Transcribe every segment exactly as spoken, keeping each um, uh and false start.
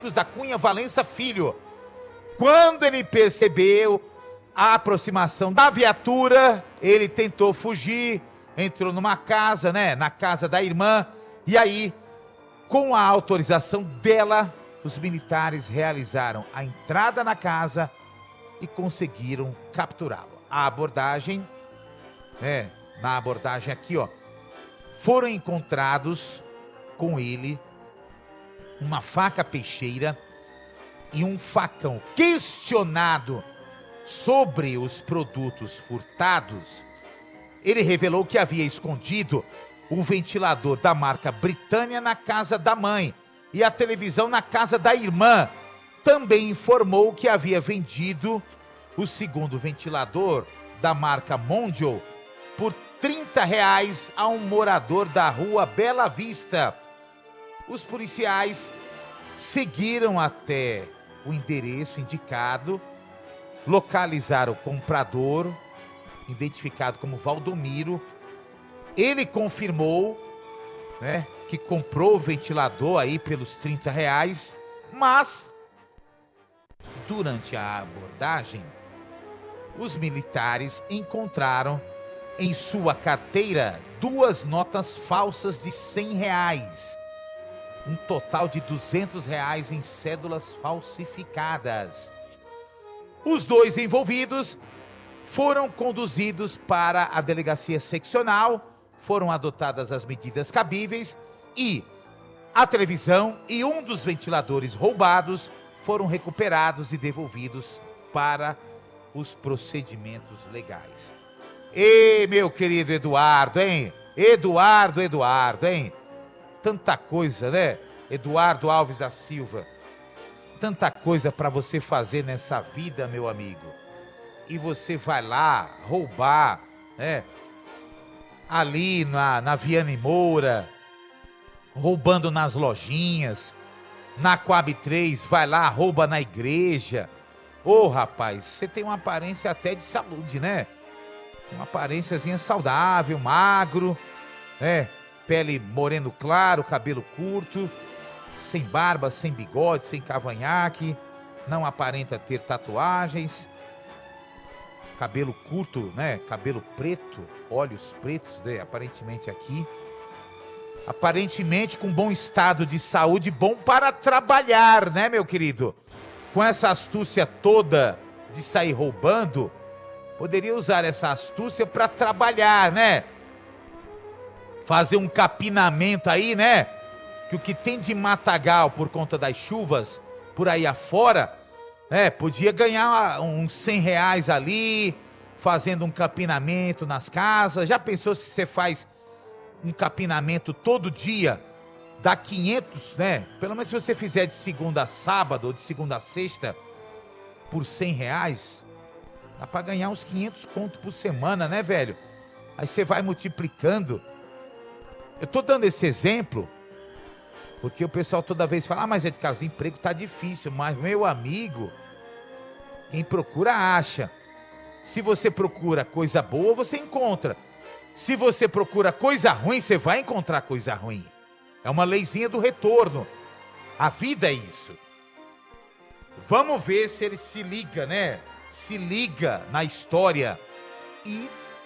da Cunha Valença Filho. Quando ele percebeu a aproximação da viatura, ele tentou fugir, entrou numa casa, né, na casa da irmã, e aí, com a autorização dela, os militares realizaram a entrada na casa e conseguiram capturá-lo. A abordagem, né, na abordagem aqui, ó, foram encontrados com ele uma faca peixeira e um facão. Questionado sobre os produtos furtados, ele revelou que havia escondido um ventilador da marca Britânia na casa da mãe e a televisão na casa da irmã. Também informou que havia vendido o segundo ventilador da marca Mondial por trinta reais a um morador da rua Bela Vista. Os policiais seguiram até o endereço indicado, localizaram o comprador, identificado como Valdomiro. Ele confirmou, né, que comprou o ventilador aí pelos trinta reais, mas durante a abordagem, os militares encontraram em sua carteira duas notas falsas de cem reais. Um total de duzentos reais em cédulas falsificadas. Os dois envolvidos foram conduzidos para a delegacia seccional, foram adotadas as medidas cabíveis e a televisão e um dos ventiladores roubados foram recuperados e devolvidos para os procedimentos legais. E meu querido Eduardo, hein? Eduardo, Eduardo, hein? Tanta coisa, né? Eduardo Alves da Silva. Tanta coisa para você fazer nessa vida, meu amigo. E você vai lá roubar, né? Ali na, na Viana e Moura, roubando nas lojinhas, na Coab três, vai lá, rouba na igreja. Ô, rapaz, você tem uma aparência até de saúde, né? Uma aparênciazinha saudável, magro, né? Pele moreno claro, cabelo curto, sem barba, sem bigode, sem cavanhaque, não aparenta ter tatuagens, cabelo curto, né? Cabelo preto, olhos pretos, né? Aparentemente aqui. Aparentemente com bom estado de saúde, bom para trabalhar, né, meu querido? Com essa astúcia toda de sair roubando, poderia usar essa astúcia para trabalhar, né? Fazer um capinamento aí, né? Que o que tem de matagal por conta das chuvas por aí afora, né? Podia ganhar uns cem reais ali, fazendo um capinamento nas casas. Já pensou se você faz um capinamento todo dia, dá quinhentos, né? Pelo menos se você fizer de segunda a sábado ou de segunda a sexta por cem reais, dá pra ganhar uns quinhentos conto por semana, né, velho? Aí você vai multiplicando. Eu tô dando esse exemplo porque o pessoal toda vez fala, ah, mas é de casa, o emprego tá difícil, mas meu amigo, quem procura acha. Se você procura coisa boa, você encontra. Se você procura coisa ruim, você vai encontrar coisa ruim. É uma leizinha do retorno. A vida é isso. Vamos ver se ele se liga, né? Se liga na história. E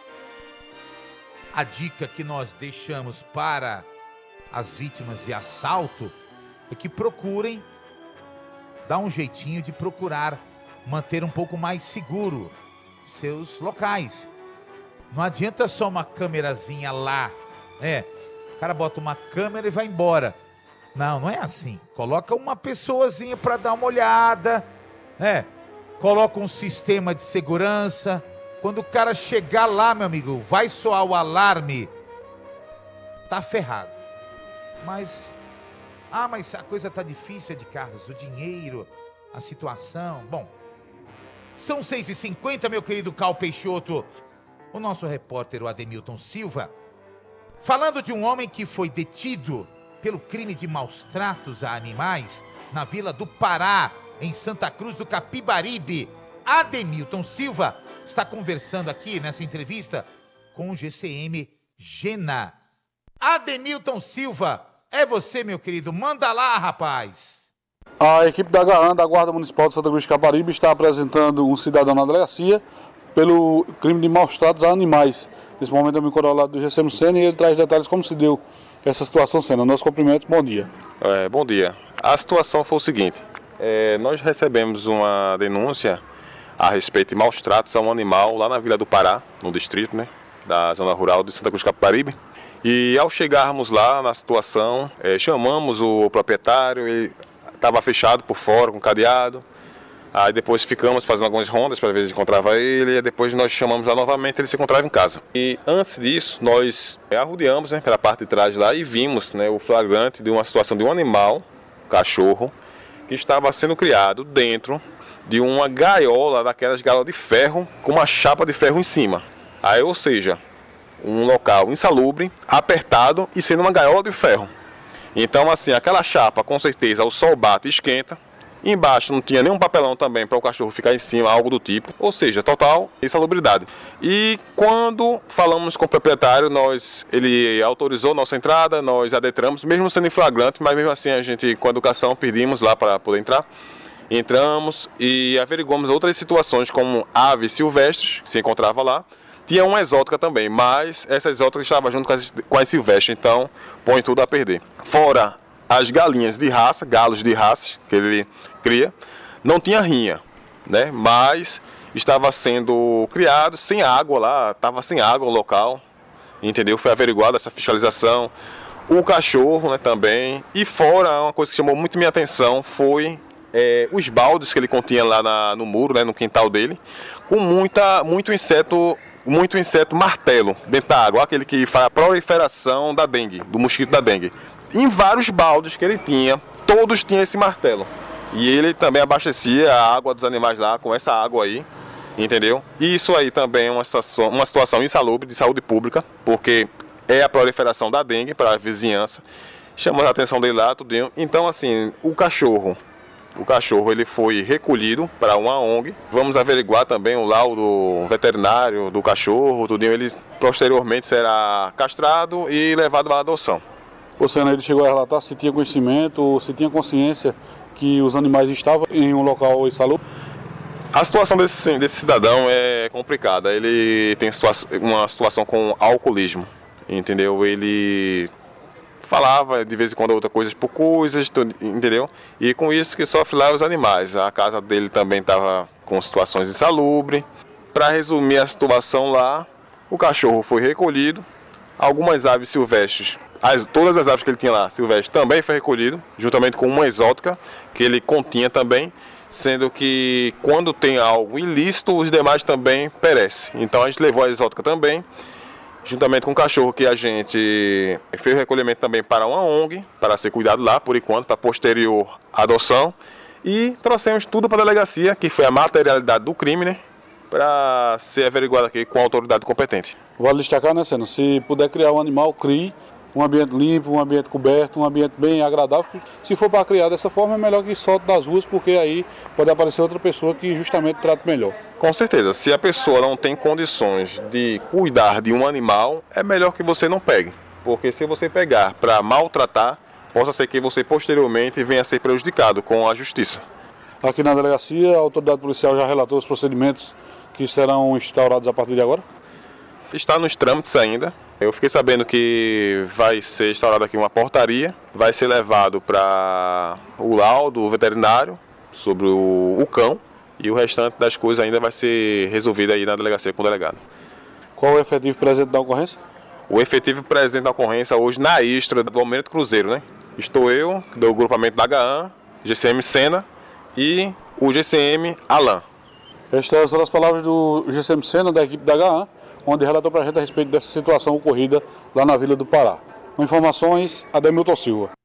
a dica que nós deixamos para as vítimas de assalto é que procurem dar um jeitinho de procurar manter um pouco mais seguro seus locais. Não adianta só uma câmerazinha lá, né? O cara bota uma câmera e vai embora. Não, não é assim. Coloca uma pessoazinha para dar uma olhada, né? Coloca um sistema de segurança. Quando o cara chegar lá, meu amigo, vai soar o alarme, tá ferrado. Mas, ah, mas a coisa tá difícil, de Carlos, o dinheiro, a situação. Bom, são seis e cinquenta, meu querido Cal Peixoto. O nosso repórter, o Ademilton Silva, falando de um homem que foi detido pelo crime de maus tratos a animais na Vila do Pará, em Santa Cruz do Capibaribe. Ademilton Silva está conversando aqui nessa entrevista com o G C M Gena. Ademilton Silva, é você, meu querido. Manda lá, rapaz. A equipe da H A N, da Guarda Municipal de Santa Cruz de Caparibe, está apresentando um cidadão na delegacia pelo crime de maus tratos a animais. Nesse momento eu me encontro ao lado do G C M Sena e ele traz detalhes como se deu essa situação. Sena, nosso cumprimento, bom dia. É, bom dia. A situação foi o seguinte, é, nós recebemos uma denúncia a respeito de maus tratos a um animal lá na Vila do Pará, no distrito, né, da zona rural de Santa Cruz de Caparibe. E ao chegarmos lá na situação, é, chamamos o proprietário, ele estava fechado por fora, com cadeado. Aí depois ficamos fazendo algumas rondas para ver se encontrava ele, e depois nós chamamos lá novamente, ele se encontrava em casa. E antes disso, nós arrodeamos, né, pela parte de trás lá e vimos, né, o flagrante de uma situação de um animal, um cachorro, que estava sendo criado dentro de uma gaiola, daquelas gaiolas de ferro, com uma chapa de ferro em cima. Aí, ou seja, um local insalubre, apertado e sendo uma gaiola de ferro. Então, assim, aquela chapa, com certeza, o sol bate e esquenta. Embaixo não tinha nenhum papelão também para o cachorro ficar em cima, algo do tipo. Ou seja, total insalubridade. E quando falamos com o proprietário, nós, ele autorizou nossa entrada, nós adentramos, mesmo sendo em flagrante, mas mesmo assim a gente, com a educação, pedimos lá para poder entrar. Entramos e averiguamos outras situações, como aves silvestres, que se encontrava lá. Tinha uma exótica também, mas essa exótica estava junto com as, com as silvestres, então põe tudo a perder. Fora as galinhas de raça, galos de raça que ele cria, não tinha rinha, né? Mas estava sendo criado sem água lá, estava sem água o local, entendeu? Foi averiguada essa fiscalização. O cachorro, né, também. E fora, uma coisa que chamou muito minha atenção foi é, os baldes que ele continha lá na, no muro, né, no quintal dele, com muita, muito inseto, muito inseto martelo dentro da água, aquele que faz a proliferação da dengue, do mosquito da dengue. Em vários baldes que ele tinha, todos tinham esse martelo. E ele também abastecia a água dos animais lá com essa água aí, entendeu? E isso aí também é uma situação, uma situação insalubre de saúde pública, porque é a proliferação da dengue para a vizinhança. Chamamos a atenção dele lá, tudo. Então, assim, o cachorro, o cachorro ele foi recolhido para uma O N G. Vamos averiguar também o laudo veterinário do cachorro, tudo. Ele posteriormente será castrado e levado à adoção. O Sena, ele chegou a relatar se tinha conhecimento, se tinha consciência que os animais estavam em um local insalubre? A situação desse, desse cidadão é complicada. Ele tem situa uma situação com alcoolismo, entendeu? Ele falava de vez em quando outra coisas por coisas, entendeu? E com isso que sofre lá os animais. A casa dele também estava com situações insalubres. Para resumir a situação lá, o cachorro foi recolhido, algumas aves silvestres, as, todas as aves que ele tinha lá, silvestres, também foi recolhido, juntamente com uma exótica que ele continha também, sendo que quando tem algo ilícito, os demais também perecem. Então a gente levou a exótica também, juntamente com o cachorro que a gente fez o recolhimento também para uma O N G, para ser cuidado lá por enquanto, para posterior adoção. E trouxemos tudo para a delegacia, que foi a materialidade do crime, né, para ser averiguado aqui com a autoridade competente. Vale destacar, né, Sena? Se puder criar um animal, crie um ambiente limpo, um ambiente coberto, um ambiente bem agradável. Se for para criar dessa forma, é melhor que solte das ruas, porque aí pode aparecer outra pessoa que justamente trate melhor. Com certeza, se a pessoa não tem condições de cuidar de um animal, é melhor que você não pegue. Porque se você pegar para maltratar, possa ser que você posteriormente venha a ser prejudicado com a justiça. Aqui na delegacia, a autoridade policial já relatou os procedimentos que serão instaurados a partir de agora? Está nos trâmites ainda. Eu fiquei sabendo que vai ser instaurada aqui uma portaria, vai ser levado para o laudo veterinário sobre o, o cão, e o restante das coisas ainda vai ser resolvido aí na delegacia com o delegado. Qual o efetivo presente da ocorrência? O efetivo presente da ocorrência hoje na extra do Almirante Cruzeiro, né? Estou eu, do grupamento da H A N, G C M Sena e o G C M Alan. Estas são as palavras do G C M Sena, da equipe da H A N, onde relatou para a gente a respeito dessa situação ocorrida lá na Vila do Pará. Com informações, Ademilton Silva.